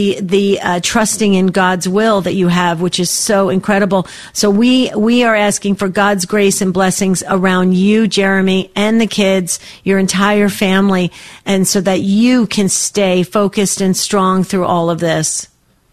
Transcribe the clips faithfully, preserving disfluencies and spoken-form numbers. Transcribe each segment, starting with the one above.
the, the uh, trusting in God's will that you have, which is so incredible. So we we are asking for God's grace and blessings around you, Jeremy, and the kids, your entire family, and so that you can stay focused and strong through all of this.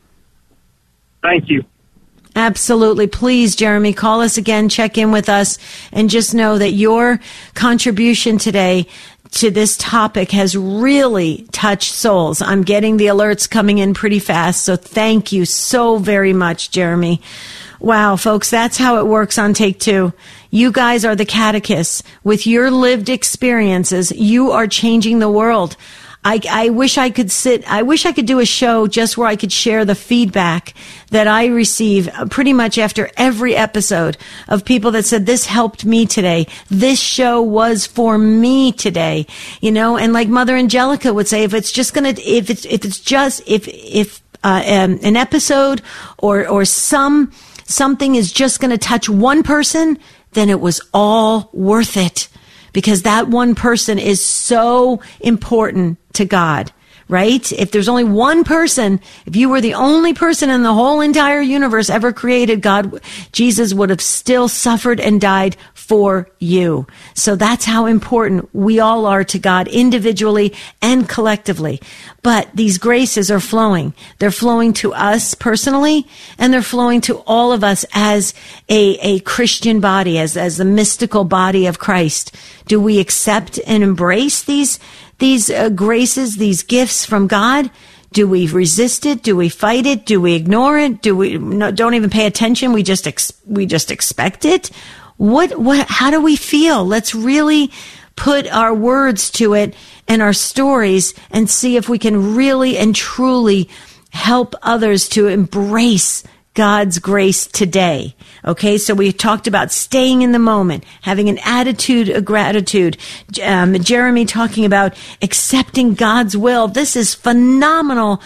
Thank you. Absolutely. Please, Jeremy, call us again, check in with us, and just know that your contribution today to this topic has really touched souls. I'm getting the alerts coming in pretty fast, so thank you so very much, Jeremy. Wow, folks, that's how it works on Take Two. You guys are the catechists. With your lived experiences, you are changing the world. I, I wish I could sit, I wish I could do a show just where I could share the feedback that I receive pretty much after every episode of people that said, this helped me today. This show was for me today. You know, and like Mother Angelica would say, if it's just going to, if it's, if it's just, if, if, uh, um, an episode or, or some, something is just going to touch one person, then it was all worth it. Because that one person is so important to God, right? If there's only one person, if you were the only person in the whole entire universe ever created, God, Jesus would have still suffered and died for you. So that's how important we all are to God individually and collectively. But these graces are flowing. They're flowing to us personally, and they're flowing to all of us as a, a Christian body, as, as the mystical body of Christ. Do we accept and embrace these, these uh, graces, these gifts from God? Do we resist it? Do we fight it? Do we ignore it? Do we no, don't even pay attention? We just, ex- we just expect it? What, what, how do we feel? Let's really put our words to it and our stories and see if we can really and truly help others to embrace God's grace today. Okay, so we talked about staying in the moment, having an attitude of gratitude. Um, Jeremy talking about accepting God's will. This is phenomenal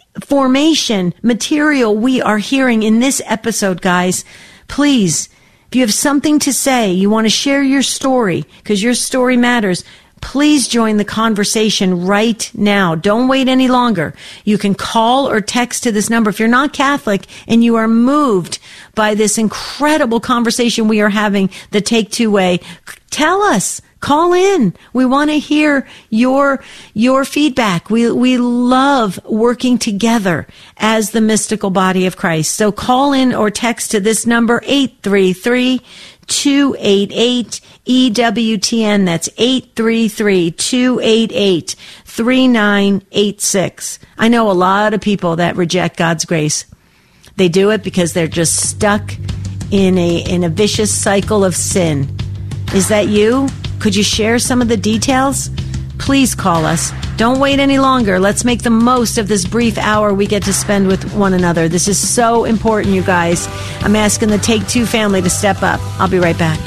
formation material we are hearing in this episode, guys. Please, if you have something to say, you want to share your story, because your story matters, please join the conversation right now. Don't wait any longer. You can call or text to this number. If you're not Catholic and you are moved by this incredible conversation we are having, the Take Two way, tell us. Call in. We want to hear your your feedback. We we love working together as the mystical body of Christ. So call in or text to this number, eight three three, two eight eight, E W T N. That's eight three three, two eight eight, three nine eight six. I know a lot of people that reject God's grace. They do it because they're just stuck in a in a vicious cycle of sin. Is that you? Could you share some of the details? Please call us. Don't wait any longer. Let's make the most of this brief hour we get to spend with one another. This is so important, you guys. I'm asking the Take Two family to step up. I'll be right back.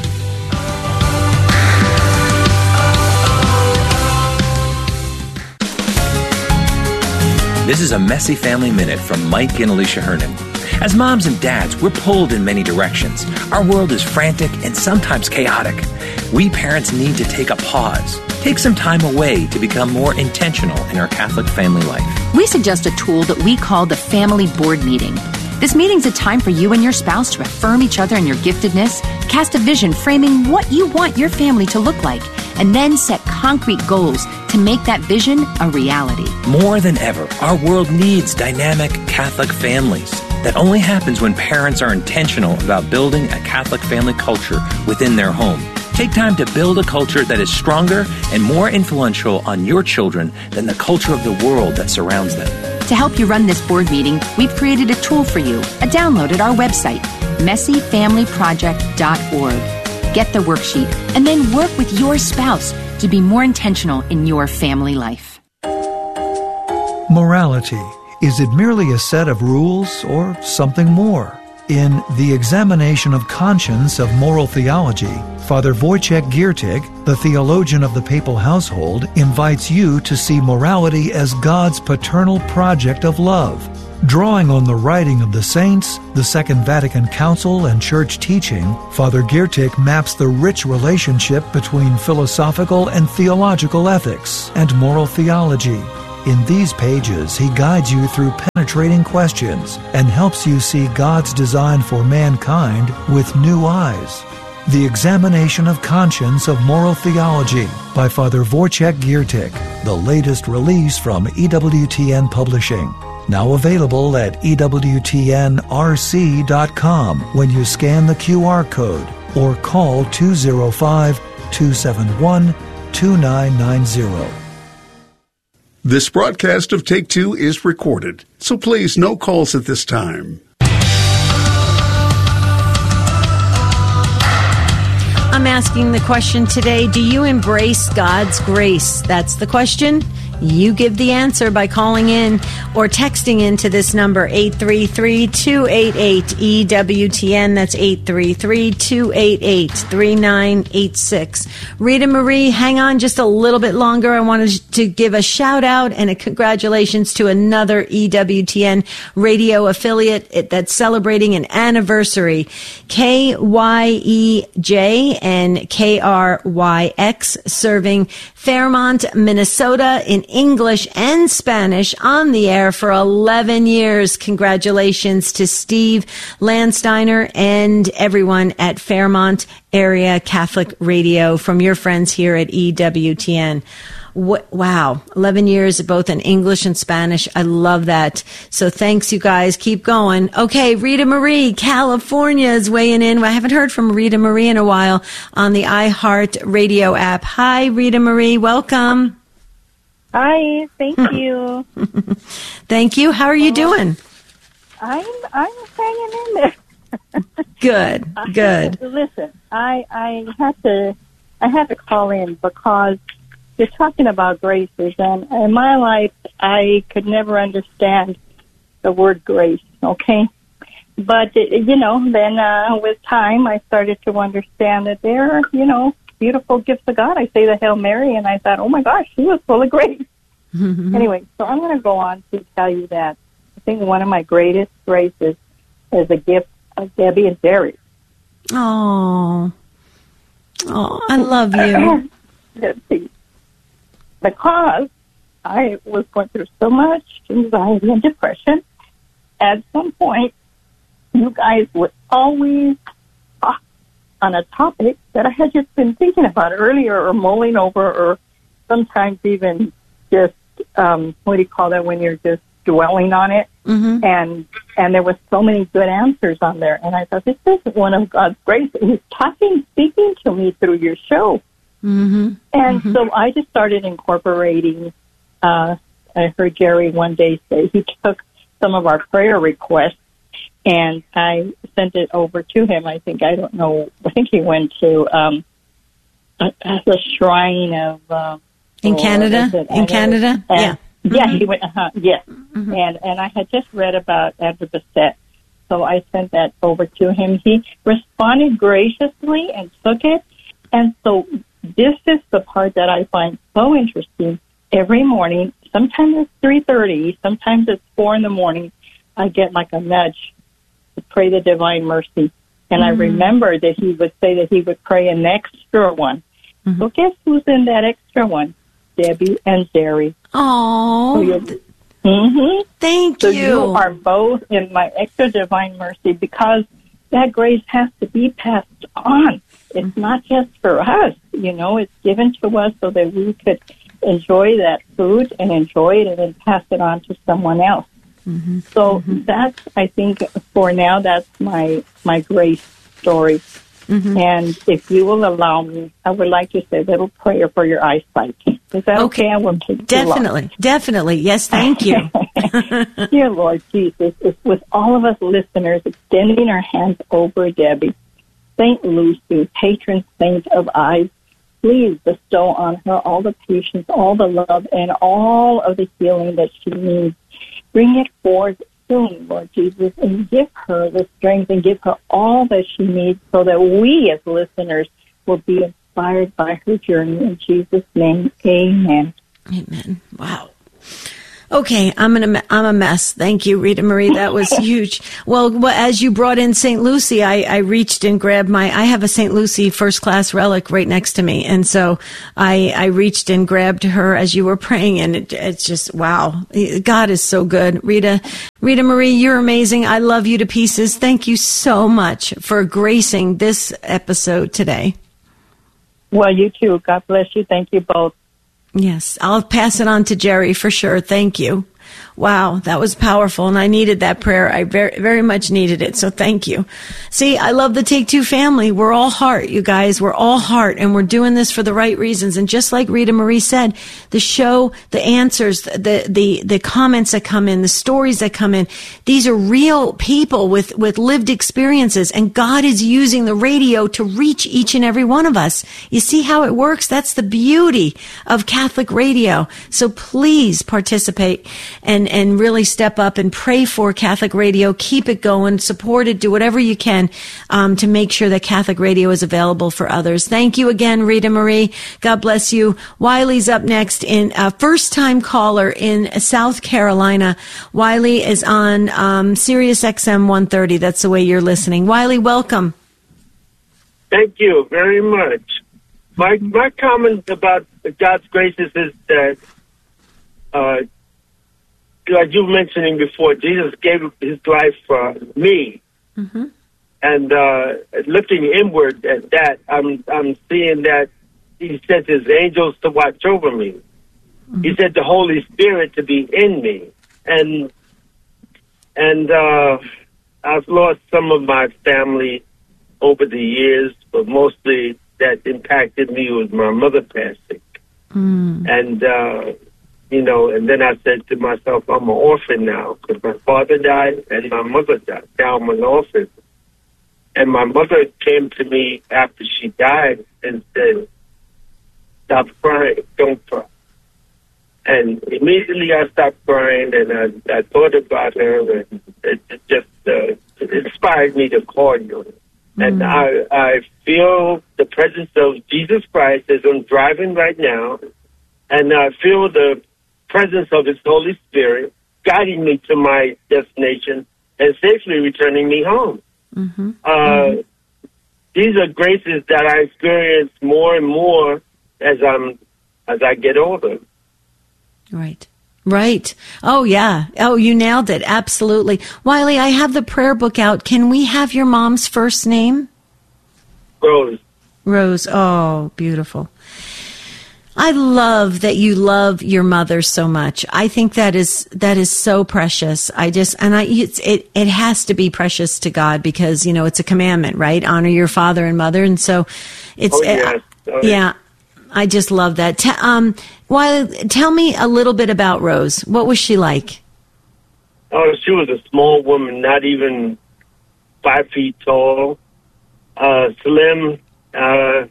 This is a Messy Family Minute from Mike and Alicia Hernon. As moms and dads, we're pulled in many directions. Our world is frantic and sometimes chaotic. We parents need to take a pause, take some time away to become more intentional in our Catholic family life. We suggest a tool that we call the Family Board Meeting. This meeting's a time for you and your spouse to affirm each other in your giftedness, cast a vision framing what you want your family to look like, and then set concrete goals to make that vision a reality. More than ever, our world needs dynamic Catholic families. That only happens when parents are intentional about building a Catholic family culture within their home. Take time to build a culture that is stronger and more influential on your children than the culture of the world that surrounds them. To help you run this board meeting, we've created a tool for you, a download at our website, messy family project dot org. Get the worksheet and then work with your spouse to be more intentional in your family life. Morality. Is it merely a set of rules or something more? In The Examination of Conscience of Moral Theology, Father Wojciech Giertych, the theologian of the papal household, invites you to see morality as God's paternal project of love. Drawing on the writing of the saints, the Second Vatican Council, and church teaching, Father Giertych maps the rich relationship between philosophical and theological ethics and moral theology. In these pages, he guides you through penetrating questions and helps you see God's design for mankind with new eyes. The Examination of Conscience of Moral Theology by Father Wojciech Giertych, the latest release from E W T N Publishing. Now available at E W T N R C dot com when you scan the Q R code or call two oh five, two seven one, two nine nine zero. This broadcast of Take Two is recorded, so please no calls at this time. I'm asking the question today, do you embrace God's grace? That's the question. You give the answer by calling in or texting into this number, eight three three, two eight eight, E W T N. That's eight three three, two eight eight, three nine eight six. Rita Marie, hang on just a little bit longer. I wanted to give a shout out and a congratulations to another E W T N radio affiliate that's celebrating an anniversary. K Y E J and K R Y X, serving Fairmont, Minnesota in English and Spanish on the air for eleven years. Congratulations to Steve Landsteiner and everyone at Fairmont Area Catholic Radio from your friends here at E W T N. Wow, eleven years both in English and Spanish. I love that. So thanks, you guys. Keep going. Okay, Rita Marie, California is weighing in. I haven't heard from Rita Marie in a while on the iHeart Radio app. Hi, Rita Marie. Welcome. Hi, thank you. Thank you. How are you doing? I'm I'm hanging in there. Good, good. Uh, listen, I I had to I had to call in because you're talking about graces, and in my life, I could never understand the word grace, okay? But, you know, then uh, with time, I started to understand that there are, you know, beautiful gifts of God. I say the Hail Mary, and I thought, oh, my gosh, she was full of grace. Anyway, so I'm going to go on to tell you that I think one of my greatest graces is a gift of Debbie and Jerry. Oh, oh, I love you. Let's see. Because I was going through so much anxiety and depression, at some point, you guys would always talk on a topic that I had just been thinking about earlier or mulling over, or sometimes even just, um, what do you call that when you're just dwelling on it? Mm-hmm. And and there was so many good answers on there. And I thought, this is one of God's grace. He's talking, speaking to me through your show. Mm-hmm. And mm-hmm. so I just started incorporating. Uh, I heard Jerry one day say he took some of our prayer requests, and I sent it over to him. I think, I don't know, I think he went to um, a, a shrine of... Uh, in Canada? In Canada? And, yeah. Yeah, mm-hmm. he went, uh-huh, yes. Mm-hmm. And, and I had just read about Andrew Bassett, so I sent that over to him. He responded graciously and took it, and so... This is the part that I find so interesting. Every morning, sometimes it's three thirty, sometimes it's four in the morning, I get like a nudge to pray the Divine Mercy. And mm-hmm. I remember that he would say that he would pray an extra one. Mm-hmm. So guess who's in that extra one? Debbie and Jerry. Oh, so mm-hmm. Thank so you. So you are both in my extra Divine Mercy, because that grace has to be passed on. It's not just for us, you know, it's given to us so that we could enjoy that food and enjoy it and then pass it on to someone else. Mm-hmm. So mm-hmm. that's, I think, for now, that's my, my grace story. Mm-hmm. And if you will allow me, I would like to say a little prayer for your eyesight. Is that okay? okay? I won't take Definitely, definitely. Yes, thank you. Dear Lord Jesus, it's with all of us listeners extending our hands over Debbie. Saint Lucy, patron saint of eyes, please bestow on her all the patience, all the love, and all of the healing that she needs. Bring it forth soon, Lord Jesus, and give her the strength and give her all that she needs so that we as listeners will be inspired by her journey. In Jesus' name, amen. Amen. Wow. Okay, I'm gonna. I'm a mess. Thank you, Rita Marie. That was huge. Well, well, as you brought in Saint Lucy, I, I reached and grabbed my. I have a Saint Lucy first class relic right next to me, and so I I reached and grabbed her as you were praying, and it, it's just wow. God is so good, Rita. Rita Marie, you're amazing. I love you to pieces. Thank you so much for gracing this episode today. Well, you too. God bless you. Thank you both. Yes, I'll pass it on to Jerry for sure. Thank you. Wow, that was powerful, and I needed that prayer. I very, very much needed it, so thank you. See, I love the Take Two family. We're all heart, you guys. We're all heart, and we're doing this for the right reasons. And just like Rita Marie said, the show, the answers, the the the comments that come in, the stories that come in, these are real people with, with lived experiences, and God is using the radio to reach each and every one of us. You see how it works? That's the beauty of Catholic radio. So please participate and and really step up and pray for Catholic radio. Keep it going, support it, do whatever you can um, to make sure that Catholic radio is available for others. Thank you again, Rita Marie. God bless you. Wiley's up next, in a first-time caller in South Carolina. Wiley is on um, Sirius X M one thirty. That's the way you're listening. Wiley, welcome. Thank you very much. My my comment about God's graces is that uh, like you were mentioning before, Jesus gave his life for me. Mm-hmm. And uh, looking inward at that, I'm I'm seeing that he sent his angels to watch over me. Mm-hmm. He sent the Holy Spirit to be in me. And and uh, I've lost some of my family over the years, but mostly that impacted me was my mother passing. Mm. And uh You know, and then I said to myself, I'm an orphan now because my father died and my mother died. Now I'm an orphan. And my mother came to me after she died and said, stop crying, don't cry. And immediately I stopped crying and I, I thought about her and it just uh, it inspired me to call you. Mm-hmm. And I, I feel the presence of Jesus Christ as I'm driving right now, and I feel the presence of his Holy Spirit guiding me to my destination and safely returning me home. Mm-hmm. Uh, mm-hmm. These are graces that I experience more and more as I'm as I get older. Right. Right. Oh, yeah. Oh, you nailed it. Absolutely. Wiley, I have the prayer book out. Can we have your mom's first name? Rose. Rose. Oh, beautiful. I love that you love your mother so much. I think that is that is so precious. I just and I it's, it it has to be precious to God because you know it's a commandment, right? Honor your father and mother, and so it's oh, yes. oh, yeah. I just love that. T- um, Wiley, tell me a little bit about Rose. What was she like? Oh, she was a small woman, not even five feet tall, uh, slim. Uh,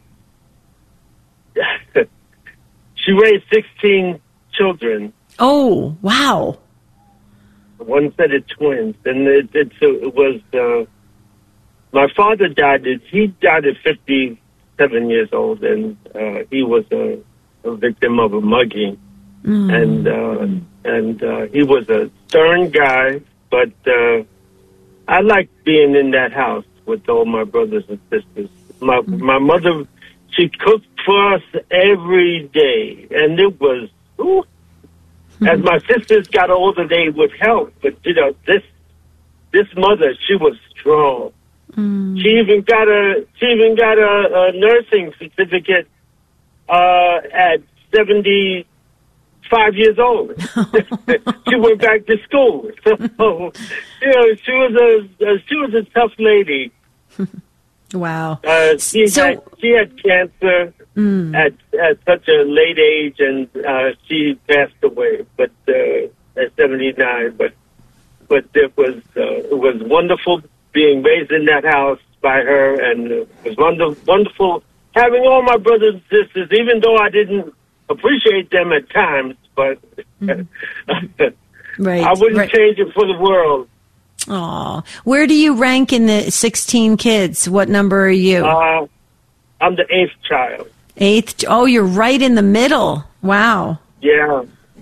she raised sixteen children. Oh, wow. One set of twins. And it, it, it was, uh, my father died, he died at fifty-seven years old, and uh, he was a, a victim of a mugging. Mm. And uh, and uh, he was a stern guy, but uh, I liked being in that house with all my brothers and sisters. My mm. my mother, she cooked for us every day, and it was, ooh. Mm. As my sisters got older, they would help, but you know, this this mother, she was strong. Mm. She even got a she even got a, a nursing certificate uh, at seventy-five years old. She went back to school. So you know, she was a she was a tough lady. Wow. Uh, she so, had she had cancer mm. at at such a late age, and uh, she passed away. But uh, at seventy-nine. But but it was uh, it was wonderful being raised in that house by her, and it was wonderful, wonderful having all my brothers and sisters, even though I didn't appreciate them at times, but mm. right, I wouldn't right. change it for the world. Aw. Where do you rank in the sixteen kids? What number are you? Uh, I'm the eighth child. Eighth? Oh, you're right in the middle. Wow. Yeah.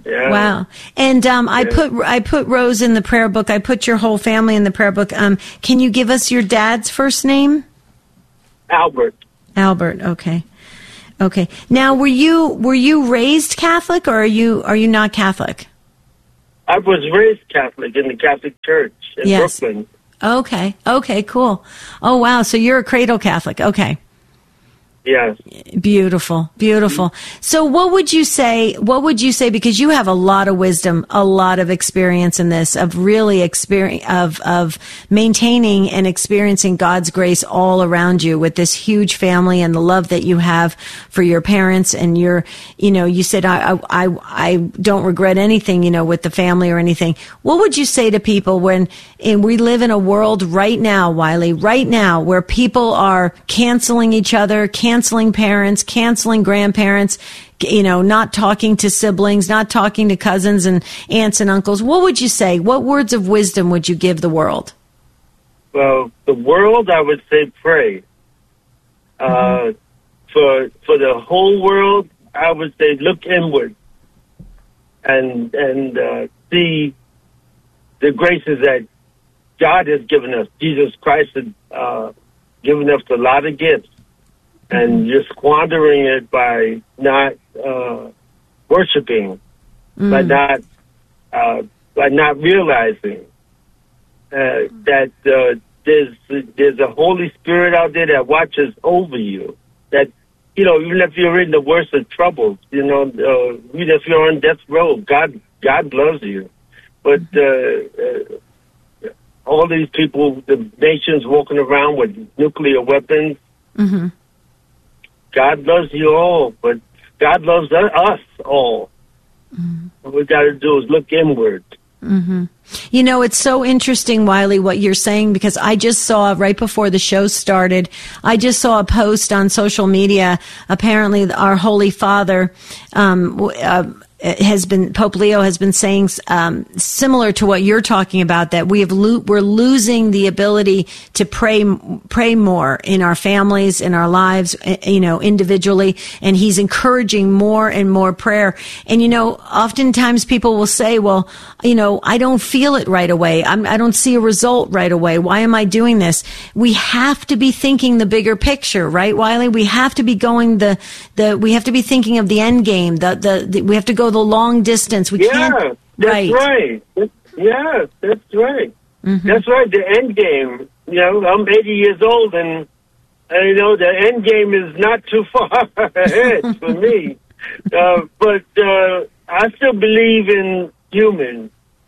Yeah. Wow. And um, I Yeah. put I put Rose in the prayer book. I put your whole family in the prayer book. Um, can you give us your dad's first name? Albert. Albert. Okay. Okay. Now, were you were you raised Catholic, or are you are you not Catholic? I was raised Catholic in the Catholic Church in Yes. Brooklyn. Okay. Okay. Cool. Oh wow. So you're a cradle Catholic. Okay. Yes. Beautiful, beautiful. So what would you say, what would you say, because you have a lot of wisdom, a lot of experience in this, of really experience, of, of maintaining and experiencing God's grace all around you with this huge family and the love that you have for your parents and your, you know, you said, I, I, I don't regret anything, you know, with the family or anything. What would you say to people when, and we live in a world right now, Wiley, right now, where people are canceling each other, canceling canceling parents, canceling grandparents, you know, not talking to siblings, not talking to cousins and aunts and uncles. What would you say? What words of wisdom would you give the world? Well, the world, I would say pray. Mm-hmm. Uh, for for the whole world, I would say look inward and and uh, see the graces that God has given us. Jesus Christ has uh, given us a lot of gifts. And you're squandering it by not uh, worshiping, mm. by not uh, by not realizing uh, that uh, there's there's a Holy Spirit out there that watches over you. That, you know, even if you're in the worst of troubles, you know, uh, even if you're on death row, God God loves you. But uh, uh, all these people, the nations walking around with nuclear weapons. Mm-hmm. God loves you all, but God loves us all. Mm-hmm. What we got to do is look inward. Mm-hmm. You know, it's so interesting, Wiley, what you're saying, because I just saw right before the show started, I just saw a post on social media. Apparently, our Holy Father um, uh, has been, Pope Leo has been saying um, similar to what you're talking about, that we have lo- we're losing the ability to pray pray more in our families, in our lives, you know, individually, and he's encouraging more and more prayer. And, you know, oftentimes people will say, well, you know, I don't feel it right away. I'm, I don't see a result right away. Why am I doing this? We have to be thinking the bigger picture, right, Wiley? We have to be going the, the we have to be thinking of the end game. The, the, the we have to go the long distance. We yeah, can't. That's right. right. Yeah, that's right. Mm-hmm. That's right. The end game. You know, I'm eighty years old, and, and you know the end game is not too far ahead for me. Uh, but uh, I still believe in humans.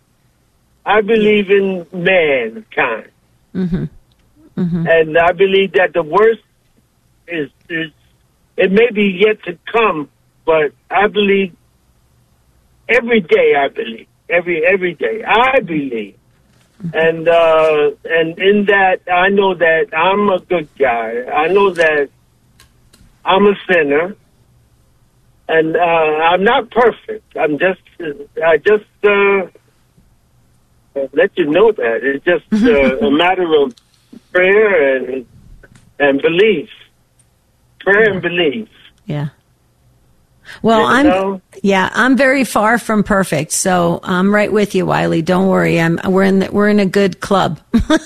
I believe in mankind, mm-hmm. Mm-hmm. and I believe that the worst is is it may be yet to come, but I believe. Every day, I believe. Every every day, I believe, and uh, and in that, I know that I'm a good guy. I know that I'm a sinner, and uh, I'm not perfect. I'm just, I just uh, let you know that it's just uh, a matter of prayer and and belief, prayer and belief. Yeah. Well, you I'm, know? yeah, I'm very far from perfect, so I'm right with you, Wiley. Don't worry. I'm, we're in, the, we're in a good club.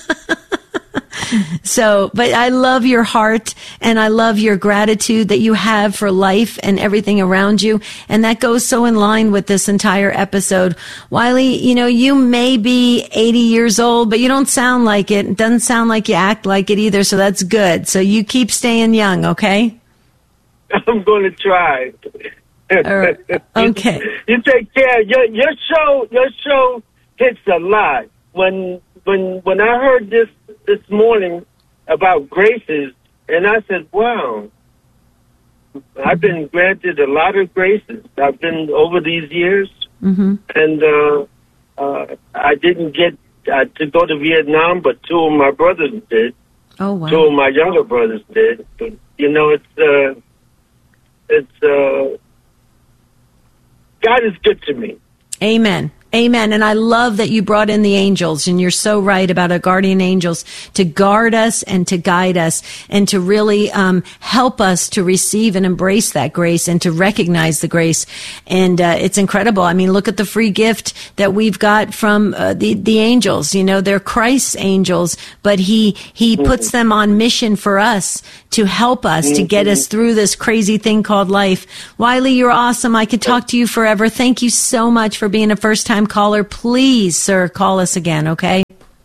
So, but I love your heart and I love your gratitude that you have for life and everything around you. And that goes so in line with this entire episode. Wiley, you know, you may be eighty years old, but you don't sound like it. It doesn't sound like you act like it either. So that's good. So you keep staying young. Okay. I'm going to try. Uh, okay. You, you take care. Your your show your show hits a lot. When when when I heard this this morning about graces, and I said, "Wow, I've been granted a lot of graces. I've been over these years, mm-hmm. and uh, uh, I didn't get uh, to go to Vietnam, but two of my brothers did. Oh wow. Two of my younger brothers did. But you know, it's." Uh, It's, uh, God is good to me. Amen. Amen. And I love that you brought in the angels, and you're so right about our guardian angels to guard us and to guide us and to really um, help us to receive and embrace that grace and to recognize the grace. And uh, it's incredible. I mean, look at the free gift that we've got from uh, the the angels. You know, they're Christ's angels, but he he mm-hmm. puts them on mission for us to help us mm-hmm. to get us through this crazy thing called life. Wiley, you're awesome. I could talk to you forever. Thank you so much for being a first-time caller. Please, sir, call us again, okay?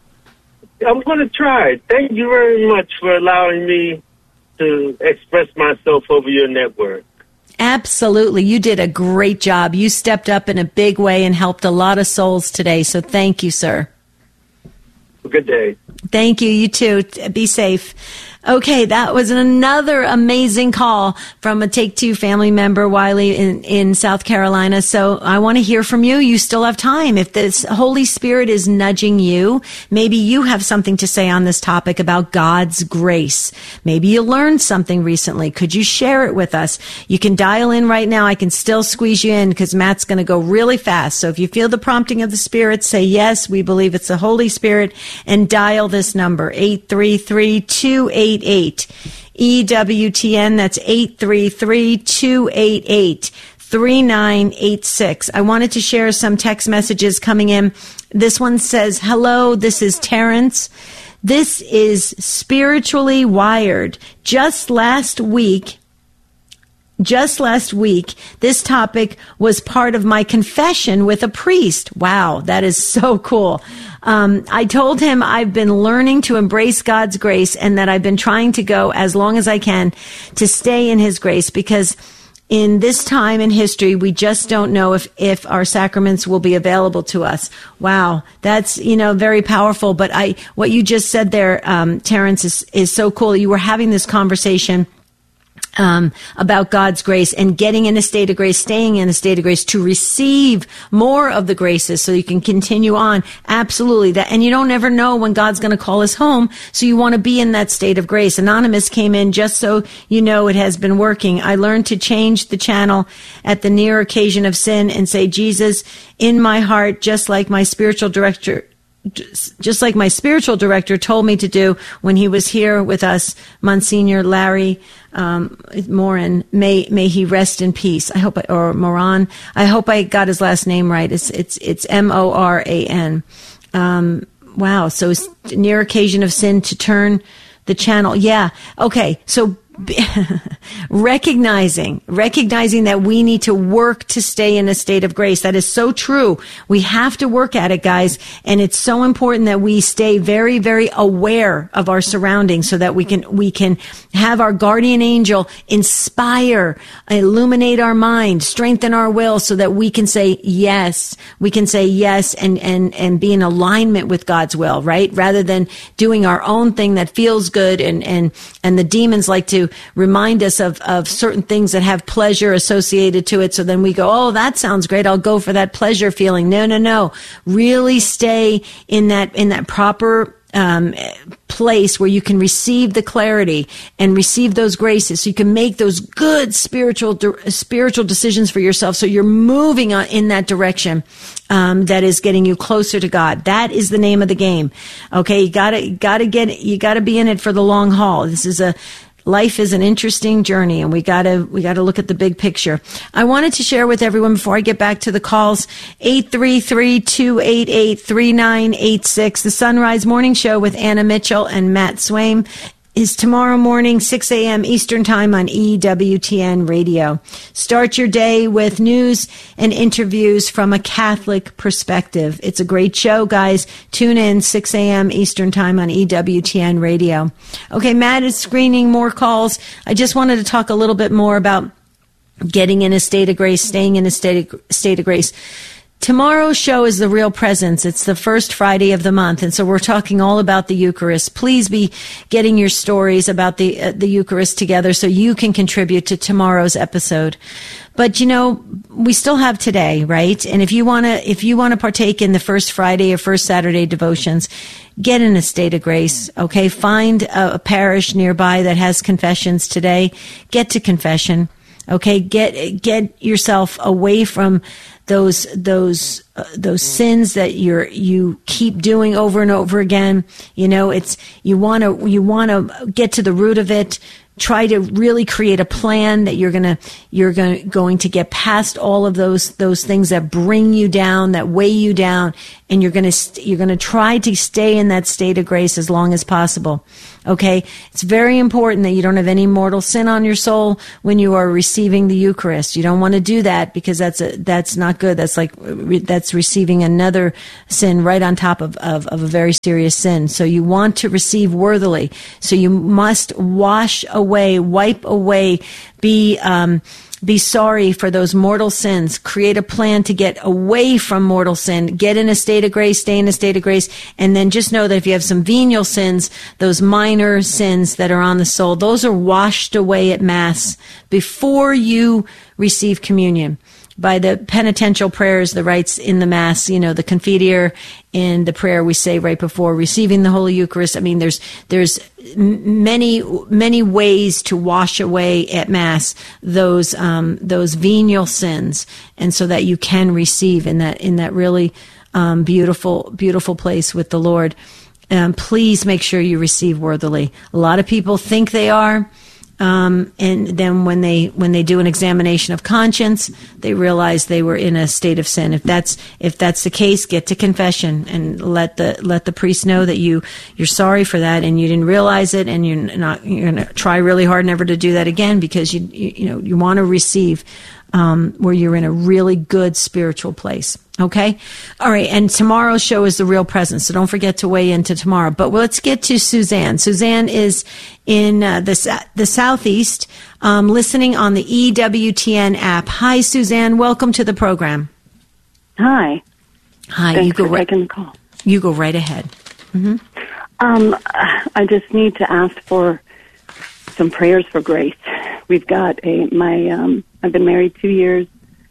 I'm going to try. Thank you very much for allowing me to express myself over your network. Absolutely. You did a great job. You stepped up in a big way and helped a lot of souls today, so thank you, sir. Good day. Thank you. You too. Be safe. Okay, that was another amazing call from a Take Two family member, Wiley, in, in South Carolina. So I want to hear from you. You still have time. If the Holy Spirit is nudging you, maybe you have something to say on this topic about God's grace. Maybe you learned something recently. Could you share it with us? You can dial in right now. I can still squeeze you in because Matt's going to go really fast. So if you feel the prompting of the Spirit, say yes, we believe it's the Holy Spirit, and dial this number, eight three three, two eight eight E W T N. That's eight three three, two eight eight, three nine eight six. I wanted to share some text messages coming in. This one says, hello, this is Terrence. This is Spiritually Wired. Just last week, Just last week, this topic was part of my confession with a priest. Wow, that is so cool. Um, I told him I've been learning to embrace God's grace and that I've been trying to go as long as I can to stay in His grace, because in this time in history, we just don't know if, if our sacraments will be available to us. Wow. That's, you know, very powerful. But I, what you just said there, um, Terrence, is, is so cool. You were having this conversation Um, about God's grace and getting in a state of grace, staying in a state of grace to receive more of the graces so you can continue on. Absolutely. That, and you don't ever know when God's going to call us home. So you want to be in that state of grace. Anonymous came in just so you know it has been working. I learned to change the channel at the near occasion of sin and say, Jesus, in my heart, just like my spiritual director Just like my spiritual director told me to do when he was here with us, Monsignor Larry um, Moran. May may he rest in peace. I hope, I, or Moran. I hope I got his last name right. It's it's it's M O R A N. Um, wow. So it's near occasion of sin to turn the channel. Yeah. Okay. So. recognizing, recognizing that we need to work to stay in a state of grace. That is so true. We have to work at it, guys. And it's so important that we stay very, very aware of our surroundings so that we can, we can have our guardian angel inspire, illuminate our mind, strengthen our will so that we can say yes. We can say yes and, and, and be in alignment with God's will, right? Rather than doing our own thing that feels good and, and, and the demons like to remind us of, of certain things that have pleasure associated to it. So then we go, oh, that sounds great. I'll go for that pleasure feeling. No, no, no. Really stay in that, in that proper Um, place where you can receive the clarity and receive those graces so you can make those good spiritual spiritual decisions for yourself, so you're moving on in that direction um, that is getting you closer to God. That is the name of the game. Okay, you gotta gotta get you gotta be in it for the long haul. This is a Life is an interesting journey, and we gotta, we gotta look at the big picture. I wanted to share with everyone before I get back to the calls, eight three three, two eight eight, three nine eight six. The Sunrise Morning Show with Anna Mitchell and Matt Swaim is tomorrow morning, six a.m. Eastern Time on E W T N Radio. Start your day with news and interviews from a Catholic perspective. It's a great show, guys. Tune in, six a.m. Eastern Time on E W T N Radio. Okay, Matt is screening more calls. I just wanted to talk a little bit more about getting in a state of grace, staying in a state of, state of grace. Tomorrow's show is the Real Presence. It's the first Friday of the month, and so we're talking all about the Eucharist. Please be getting your stories about the uh, the Eucharist together so you can contribute to tomorrow's episode. But you know, we still have today, right? And if you want to if you want to partake in the first Friday or first Saturday devotions, get in a state of grace, okay? Find a, a parish nearby that has confessions today. Get to confession. Okay, get get yourself away from those those uh, those sins that you're you keep doing over and over again. You know, it's you want to you want to get to the root of it. Try to really create a plan that you're gonna you're gonna going to get past all of those those things that bring you down, that weigh you down, and you're gonna you're gonna try to stay in that state of grace as long as possible. Okay, it's very important that you don't have any mortal sin on your soul when you are receiving the Eucharist. You don't want to do that because that's a, that's not good. That's like that's receiving another sin right on top of, of of a very serious sin. So you want to receive worthily. So you must wash away, wipe away, be um, be sorry for those mortal sins. Create a plan to get away from mortal sin. Get in a state of grace, stay in a state of grace, and then just know that if you have some venial sins, those minor sins that are on the soul, those are washed away at Mass before you receive communion. By the penitential prayers, the rites in the Mass, you know, the Confiteor and the prayer we say right before receiving the Holy Eucharist. I mean, there's there's many many ways to wash away at Mass those um, those venial sins, and so that you can receive in that in that really um, beautiful beautiful place with the Lord. Um, please make sure you receive worthily. A lot of people think they are. Um, and then when they when they do an examination of conscience, they realize they were in a state of sin. If that's if that's the case, get to confession and let the let the priest know that you you're sorry for that and you didn't realize it, and you're not you're going to try really hard never to do that again, because you you, you know you want to receive um, where you're in a really good spiritual place. Okay? All right. And tomorrow's show is the Real Presence, so don't forget to weigh into tomorrow. But let's get to Suzanne. Suzanne is in uh, the, the Southeast, um, listening on the E W T N app. Hi, Suzanne. Welcome to the program. Hi. Hi. Thanks you go for right, taking the call. You go right ahead. Mm-hmm. Um, I just need to ask for some prayers for grace. We've got a, my, um, I've been married two years,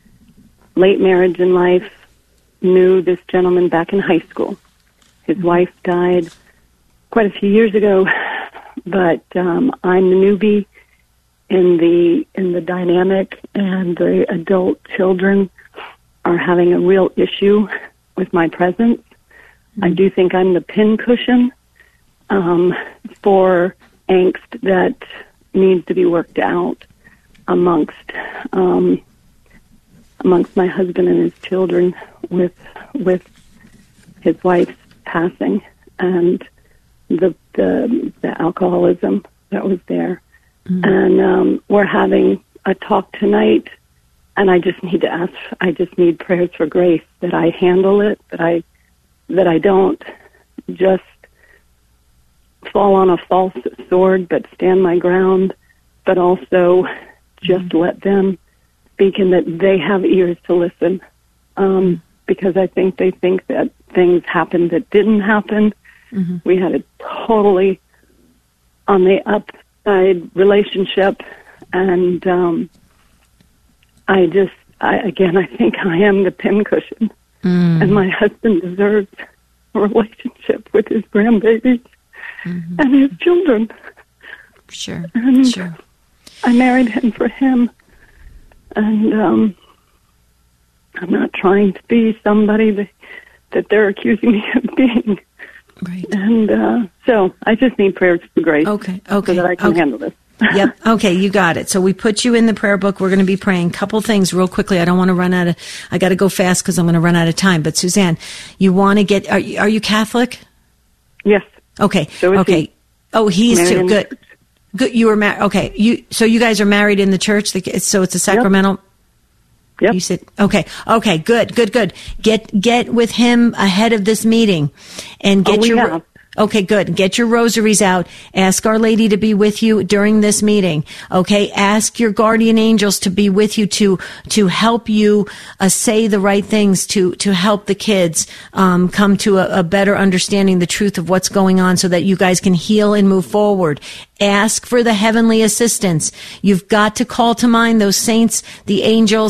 late marriage in life. Knew this gentleman back in high school. His wife died quite a few years ago, but um, I'm the newbie in the in the dynamic, and the adult children are having a real issue with my presence. Mm-hmm. I do think I'm the pincushion um, for angst that needs to be worked out amongst um, amongst my husband and his children with with his wife's passing and the the, the alcoholism that was there. Mm-hmm. And um, we're having a talk tonight, and I just need to ask, I just need prayers for grace that I handle it, that I that I don't just fall on a false sword, but stand my ground, but also just mm-hmm. let them speak, and that they have ears to listen. Um, because I think they think that things happened that didn't happen. Mm-hmm. We had a totally on the upside relationship, and um, I just, I, again, I think I am the pincushion, mm. and my husband deserves a relationship with his grandbabies mm-hmm. and his children. Sure, and sure. I married him for him, and um, I'm not trying to be somebody that, that they're accusing me of being. Right. And uh, so I just need prayers for grace. Okay, okay. So that I can okay. handle this. Yep. Okay, you got it. So we put you in the prayer book. We're going to be praying. Couple things real quickly. I don't want to run out of, I got to go fast because I'm going to run out of time. But Suzanne, you want to get, are you, are you Catholic? Yes. Okay. So okay. He. Oh, he is too. Good. Church. Good. You were married. Okay. You, so you guys are married in the church. So it's a sacramental. Yep. Yep. You said, okay, okay, good, good, good. Get, get with him ahead of this meeting and get oh, we your, have. okay, good. Get your rosaries out. Ask Our Lady to be with you during this meeting. Okay. Ask your guardian angels to be with you to, to help you uh, say the right things, to, to help the kids, um, come to a, a better understanding, the truth of what's going on so that you guys can heal and move forward. Ask for the heavenly assistance. You've got to call to mind those saints, the angels,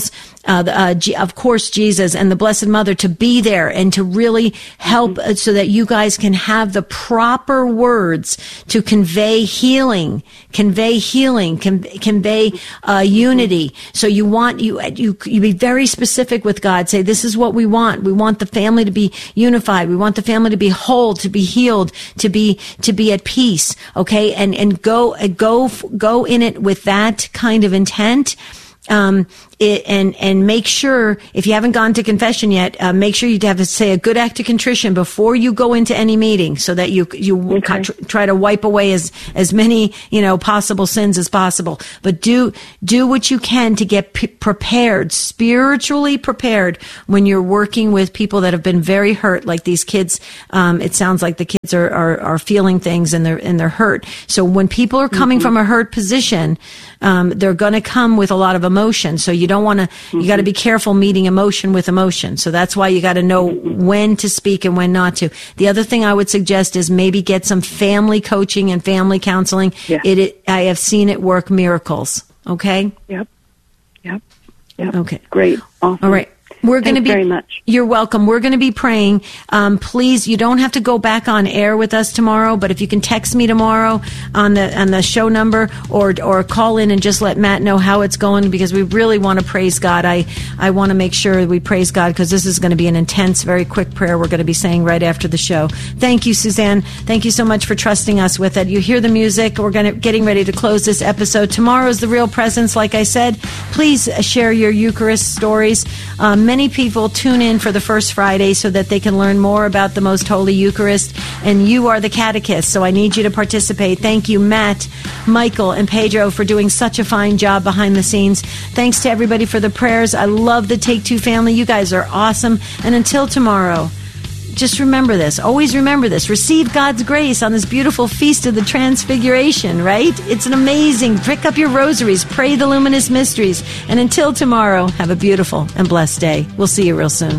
uh, the, uh, G- of course, Jesus and the Blessed Mother to be there and to really help mm-hmm. uh, so that you guys can have the proper words to convey healing, convey healing, con- convey uh, unity. So you want, you, you, you be very specific with God. Say, this is what we want. We want the family to be unified. We want the family to be whole, to be healed, to be, to be at peace. Okay. And, and go, go, go in it with that kind of intent. Um, it, and, and make sure, if you haven't gone to confession yet, uh, make sure you have to say a good act of contrition before you go into any meeting so that you, you okay. tr- try to wipe away as, as many, you know, possible sins as possible. But do, do what you can to get p- prepared, spiritually prepared when you're working with people that have been very hurt, like these kids. Um, it sounds like the kids are, are, are feeling things and they're, and they're hurt. So when people are coming mm-hmm. from a hurt position, um, they're going to come with a lot of emotion. So you don't want to, mm-hmm. you got to be careful meeting emotion with emotion. So that's why you got to know mm-hmm. when to speak and when not to. The other thing I would suggest is maybe get some family coaching and family counseling. Yeah. It, it, I have seen it work miracles. Okay? Yep. Yep. Yep. Okay. Great. Awesome. All right. We're going to be very much. You're welcome. We're going to be praying. Um, please, you don't have to go back on air with us tomorrow, but if you can text me tomorrow on the on the show number or or call in and just let Matt know how it's going, because we really want to praise God. I I want to make sure we praise God because this is going to be an intense, very quick prayer we're going to be saying right after the show. Thank you, Suzanne. Thank you so much for trusting us with it. You hear the music. We're going to getting ready to close this episode. Tomorrow's the Real Presence. Like I said, please share your Eucharist stories. Um, many people tune in for the first Friday so that they can learn more about the Most Holy Eucharist, and you are the catechist, so I need you to participate. Thank you, Matt, Michael, and Pedro for doing such a fine job behind the scenes. Thanks to everybody for the prayers. I love the Take Two family. You guys are awesome. And until tomorrow, just remember this. Always remember this. Receive God's grace on this beautiful feast of the Transfiguration, right? It's an amazing. Pick up your rosaries. Pray the luminous mysteries. And until tomorrow, have a beautiful and blessed day. We'll see you real soon.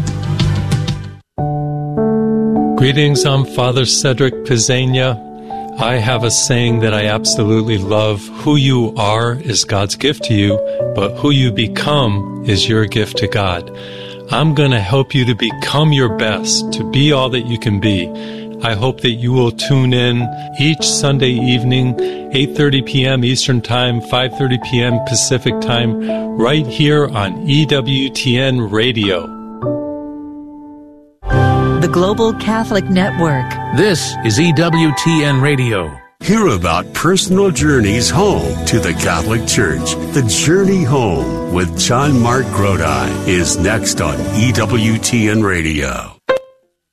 Greetings, I'm Father Cedric Pizzania. I have a saying that I absolutely love. Who you are is God's gift to you, but who you become is your gift to God. I'm going to help you to become your best, to be all that you can be. I hope that you will tune in each Sunday evening, eight thirty p.m. Eastern Time, five thirty p.m. Pacific Time, right here on E W T N Radio. The Global Catholic Network. This is E W T N Radio. Hear about personal journeys home to the Catholic Church. The Journey Home with John Mark Grodi is next on E W T N Radio.